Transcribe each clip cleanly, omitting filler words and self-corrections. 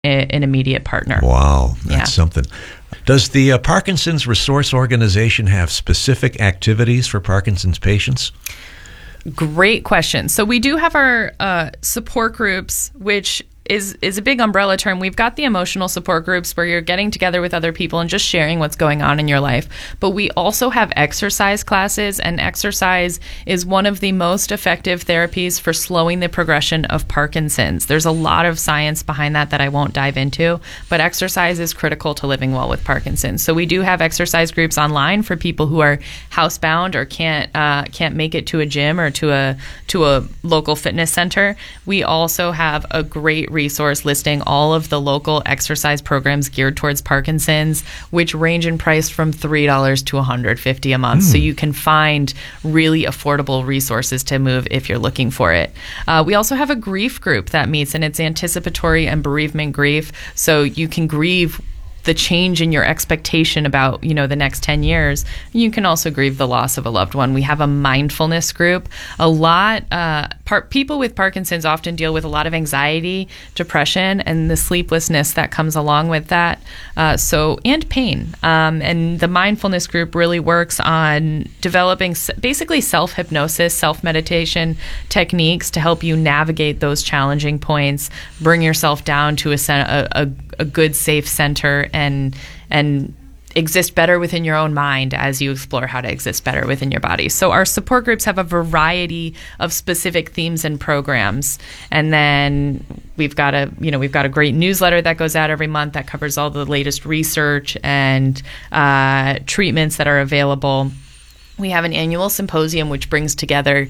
an immediate partner. Wow, that's something. Does the Parkinson's Resource Organization have specific activities for Parkinson's patients? Great question. So we do have our support groups, which is a big umbrella term. We've got the emotional support groups where you're getting together with other people and just sharing what's going on in your life. But we also have exercise classes, and exercise is one of the most effective therapies for slowing the progression of Parkinson's. There's a lot of science behind that I won't dive into, but exercise is critical to living well with Parkinson's. So we do have exercise groups online for people who are housebound or can't make it to a gym or to a local fitness center. We also have a great resource listing all of the local exercise programs geared towards Parkinson's, which range in price from $3 to $150 a month. So you can find really affordable resources to move if you're looking for it. We also have a grief group that meets, and it's anticipatory and bereavement grief. So you can grieve the change in your expectation about, the next 10 years. You can also grieve the loss of a loved one. We have a mindfulness group. People with Parkinson's often deal with a lot of anxiety, depression, and the sleeplessness that comes along with that. And pain. And the mindfulness group really works on developing basically self-hypnosis, self-meditation techniques to help you navigate those challenging points, bring yourself down to a good, safe center, and exist better within your own mind as you explore how to exist better within your body. So our support groups have a variety of specific themes and programs. And then we've got a great newsletter that goes out every month that covers all the latest research and treatments that are available. We have an annual symposium which brings together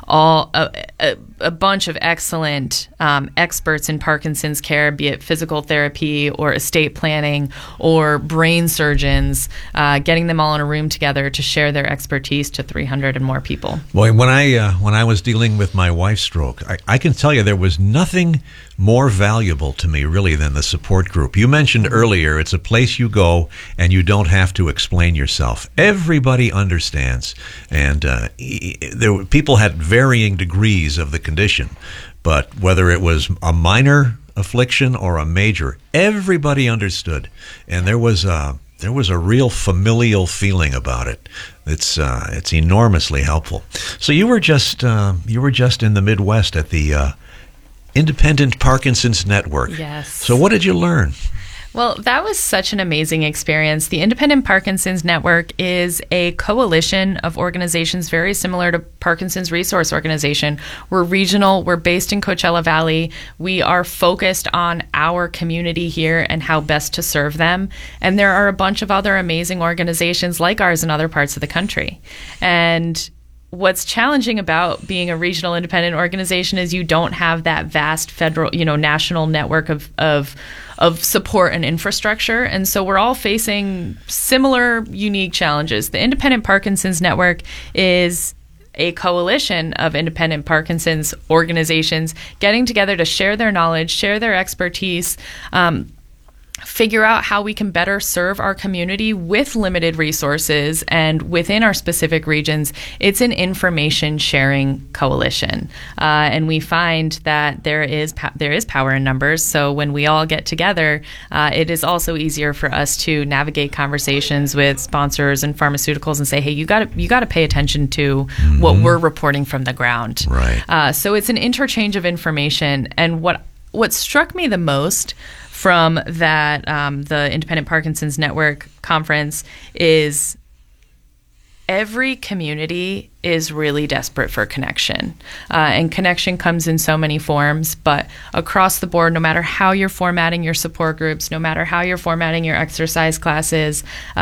a bunch of excellent experts in Parkinson's care, be it physical therapy or estate planning or brain surgeons, getting them all in a room together to share their expertise to 300 and more people. Boy, when I was dealing with my wife's stroke, I can tell you there was nothing more valuable to me really than the support group. You mentioned earlier it's a place you go and you don't have to explain yourself. Everybody understands, and people had varying degrees of the condition, but whether it was a minor affliction or a major, everybody understood, and there was a real familial feeling about it. It's enormously helpful. So you were just in the Midwest at the Independent Parkinson's Network. Yes. So what did you learn? Well, that was such an amazing experience. The Independent Parkinson's Network is a coalition of organizations very similar to Parkinson's Resource Organization. We're regional. We're based in Coachella Valley. We are focused on our community here and how best to serve them. And there are a bunch of other amazing organizations like ours in other parts of the country. And what's challenging about being a regional independent organization is you don't have that vast federal, national network of support and infrastructure. And so we're all facing similar, unique challenges. The Independent Parkinson's Network is a coalition of independent Parkinson's organizations getting together to share their knowledge, share their expertise, figure out how we can better serve our community with limited resources and within our specific regions. It's an information sharing coalition, and we find that there is power in numbers. So when we all get together, it is also easier for us to navigate conversations with sponsors and pharmaceuticals and say, hey, you got to pay attention to what we're reporting from the ground. Right. So it's an interchange of information, and what struck me the most from that, the Independent Parkinson's Network conference, is every community is really desperate for connection. And connection comes in so many forms, but across the board, no matter how you're formatting your support groups, no matter how you're formatting your exercise classes,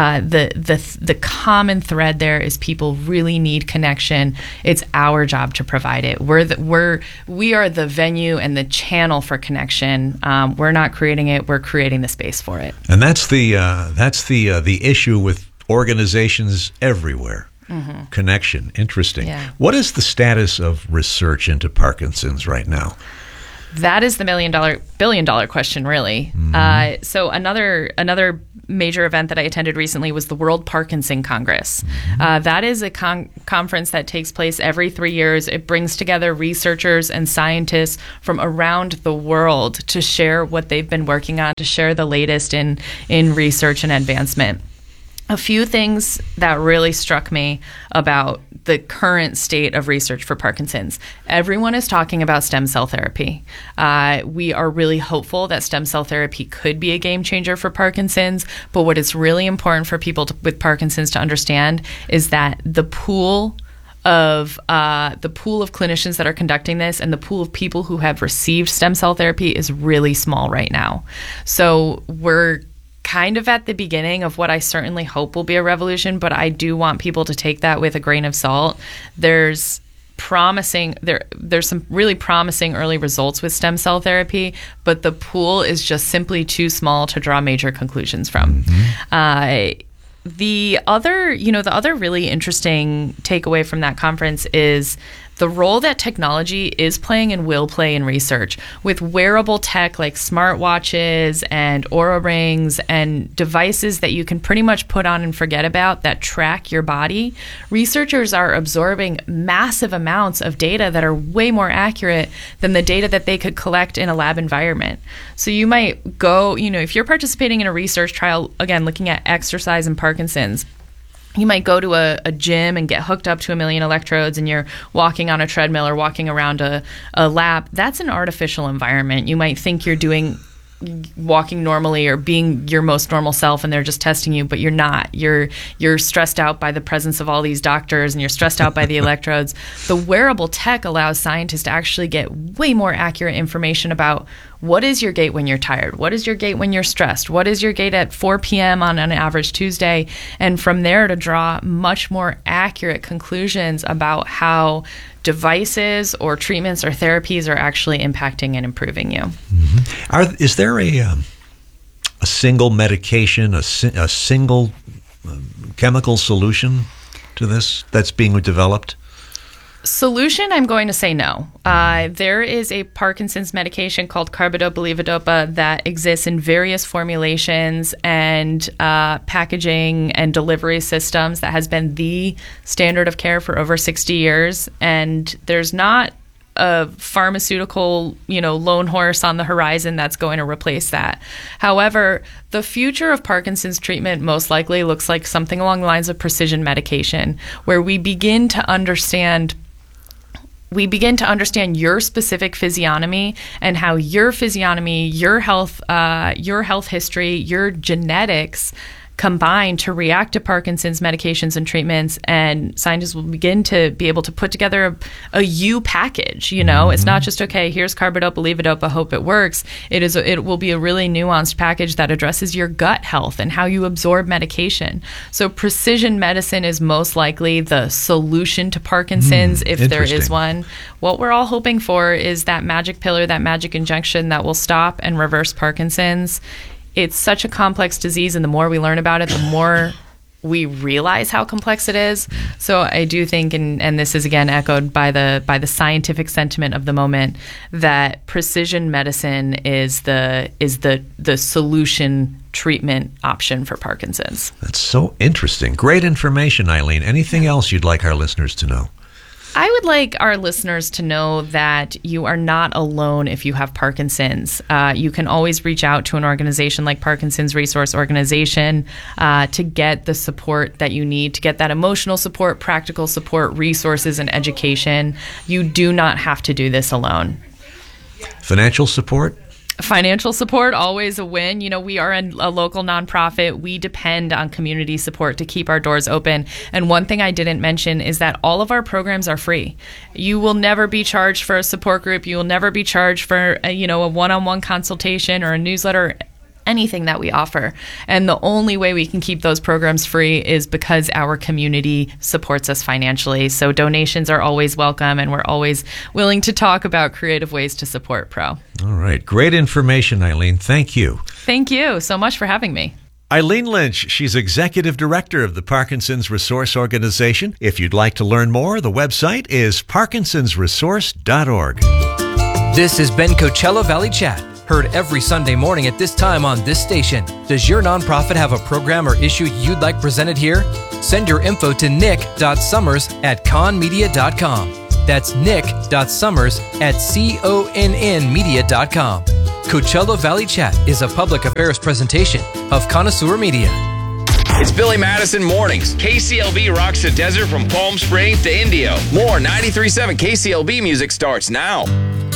the common thread there is people really need connection. It's our job to provide it. We are the venue and the channel for connection. We're not creating it, we're creating the space for it. And that's the issue with organizations everywhere. Mm-hmm. Connection. Interesting. Yeah. What is the status of research into Parkinson's right now? That is the billion dollar question, really. Mm-hmm. So another major event that I attended recently was the World Parkinson Congress. That is a conference that takes place every 3 years. It brings together researchers and scientists from around the world to share what they've been working on, to share the latest in research and advancement. A few things that really struck me about the current state of research for Parkinson's. Everyone is talking about stem cell therapy. We are really hopeful that stem cell therapy could be a game changer for Parkinson's, but what is really important for people with Parkinson's to understand is that the pool of clinicians that are conducting this and the pool of people who have received stem cell therapy is really small right now. So we're kind of at the beginning of what I certainly hope will be a revolution, but I do want people to take that with a grain of salt. There's some really promising early results with stem cell therapy, but the pool is just simply too small to draw major conclusions from. The other really interesting takeaway from that conference is the role that technology is playing and will play in research. With wearable tech like smartwatches and Oura rings and devices that you can pretty much put on and forget about that track your body, researchers are absorbing massive amounts of data that are way more accurate than the data that they could collect in a lab environment. So you might go, if you're participating in a research trial, again, looking at exercise and Parkinson's, you might go to a gym and get hooked up to 1 million electrodes and you're walking on a treadmill or walking around a lap. That's an artificial environment. You might think you're walking normally or being your most normal self and they're just testing you, but you're not. You're stressed out by the presence of all these doctors and you're stressed out by the electrodes. The wearable tech allows scientists to actually get way more accurate information about what is your gait when you're tired? What is your gait when you're stressed? What is your gait at 4 p.m. on an average Tuesday? And from there to draw much more accurate conclusions about how devices or treatments or therapies are actually impacting and improving you. Is there a single medication, a single chemical solution to this that's being developed? Solution, I'm going to say no. There is a Parkinson's medication called carbidopa-levodopa that exists in various formulations and packaging and delivery systems that has been the standard of care for over 60 years. And there's not a pharmaceutical, lone horse on the horizon that's going to replace that. However, the future of Parkinson's treatment most likely looks like something along the lines of precision medication, where we begin to understand your specific physiognomy and how your physiognomy, your health history, your genetics combine to react to Parkinson's medications and treatments, and scientists will begin to be able to put together a U package. It's not just, okay, here's carbidopa-levodopa, hope it works. It will be a really nuanced package that addresses your gut health and how you absorb medication. So precision medicine is most likely the solution to Parkinson's if there is one. What we're all hoping for is that magic pill or that magic injection that will stop and reverse Parkinson's. It's such a complex disease, and the more we learn about it, the more we realize how complex it is. So I do think, and this is again echoed by the scientific sentiment of the moment, that precision medicine is the solution treatment option for Parkinson's. That's so interesting. Great information, Eileen. Anything else you'd like our listeners to know? I would like our listeners to know that you are not alone if you have Parkinson's. You can always reach out to an organization like Parkinson's Resource Organization to get the support that you need, to get that emotional support, practical support, resources, and education. You do not have to do this alone. Financial support? Financial support, always a win. We are a local nonprofit. We depend on community support to keep our doors open. And one thing I didn't mention is that all of our programs are free. You will never be charged for a support group. You will never be charged for a one-on-one consultation or a newsletter, anything that we offer. And the only way we can keep those programs free is because our community supports us financially. So donations are always welcome, and we're always willing to talk about creative ways to support Pro. All right. Great information, Eileen. Thank you. Thank you so much for having me. Eileen Lynch, she's Executive Director of the Parkinson's Resource Organization. If you'd like to learn more, the website is parkinsonsresource.org. This has been Coachella Valley Chat. Heard every Sunday morning at this time on this station. Does your nonprofit have a program or issue you'd like presented here? Send your info to nick.summers@conmedia.com. That's nick.summers@connmedia.com. Coachella Valley Chat is a public affairs presentation of Connoisseur Media. It's Billy Madison Mornings. KCLB rocks the desert from Palm Springs to Indio. More 93.7 KCLB music starts now.